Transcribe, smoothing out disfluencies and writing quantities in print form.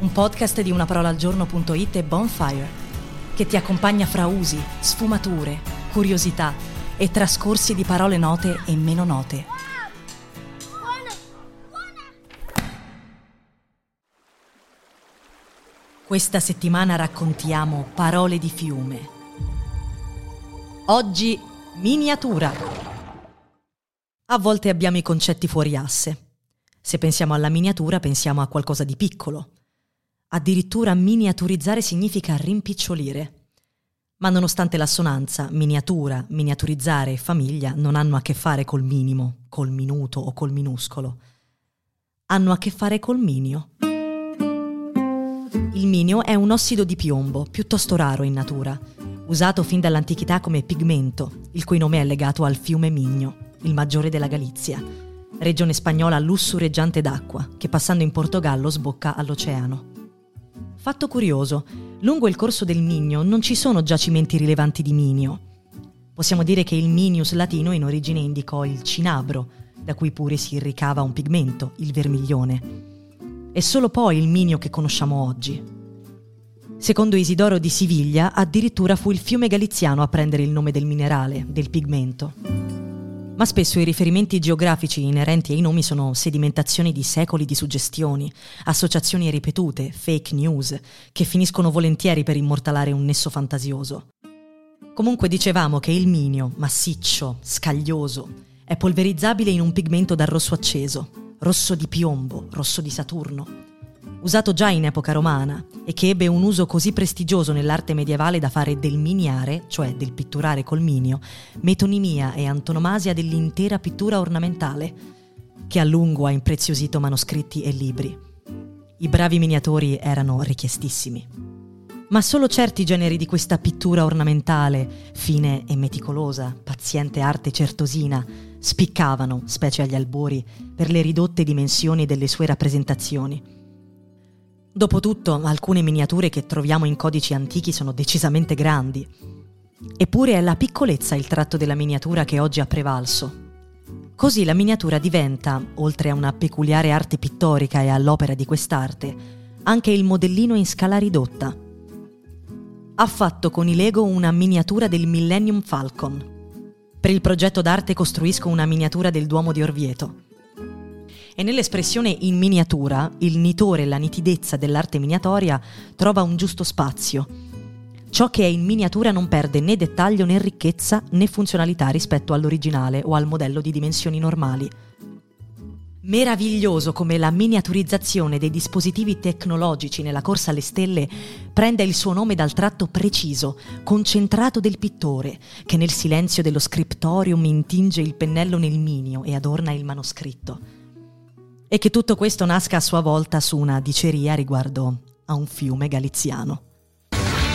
un podcast di unaparolaalgiorno.it e Bonfire, che ti accompagna fra usi, sfumature, curiosità e trascorsi di parole note e meno note. Questa settimana raccontiamo parole di fiume. Oggi miniatura. A volte abbiamo i concetti fuori asse. Se pensiamo alla miniatura pensiamo a qualcosa di piccolo. Addirittura miniaturizzare significa rimpicciolire. Ma nonostante l'assonanza, miniatura, miniaturizzare e famiglia non hanno a che fare col minimo, col minuto o col minuscolo. Hanno a che fare col minio. Il minio è un ossido di piombo, piuttosto raro in natura, usato fin dall'antichità come pigmento, il cui nome è legato al fiume Minho, il maggiore della Galizia, regione spagnola lussureggiante d'acqua, che passando in Portogallo sbocca all'oceano. Fatto curioso, lungo il corso del Minho non ci sono giacimenti rilevanti di minio. Possiamo dire che il minius latino in origine indicò il cinabro, da cui pure si ricava un pigmento, il vermiglione. È solo poi il minio che conosciamo oggi. Secondo Isidoro di Siviglia, addirittura fu il fiume galiziano a prendere il nome del minerale, del pigmento. Ma spesso i riferimenti geografici inerenti ai nomi sono sedimentazioni di secoli di suggestioni, associazioni ripetute, fake news, che finiscono volentieri per immortalare un nesso fantasioso. Comunque dicevamo che il minio, massiccio, scaglioso, è polverizzabile in un pigmento dal rosso acceso, rosso di piombo, rosso di Saturno, usato già in epoca romana e che ebbe un uso così prestigioso nell'arte medievale da fare del miniare, cioè del pitturare col minio, metonimia e antonomasia dell'intera pittura ornamentale, che a lungo ha impreziosito manoscritti e libri. I bravi miniatori erano richiestissimi. Ma solo certi generi di questa pittura ornamentale, fine e meticolosa, paziente arte certosina, spiccavano, specie agli albori, per le ridotte dimensioni delle sue rappresentazioni. Dopotutto, alcune miniature che troviamo in codici antichi sono decisamente grandi. Eppure è la piccolezza il tratto della miniatura che oggi ha prevalso. Così la miniatura diventa, oltre a una peculiare arte pittorica e all'opera di quest'arte, anche il modellino in scala ridotta. Ha fatto con i Lego una miniatura del Millennium Falcon. Per il progetto d'arte costruisco una miniatura del Duomo di Orvieto. E nell'espressione in miniatura, il nitore e la nitidezza dell'arte miniatoria trova un giusto spazio. Ciò che è in miniatura non perde né dettaglio né ricchezza né funzionalità rispetto all'originale o al modello di dimensioni normali. Meraviglioso come la miniaturizzazione dei dispositivi tecnologici nella corsa alle stelle prenda il suo nome dal tratto preciso, concentrato del pittore, che nel silenzio dello scriptorium intinge il pennello nel minio e adorna il manoscritto. E che tutto questo nasca a sua volta su una diceria riguardo a un fiume galiziano.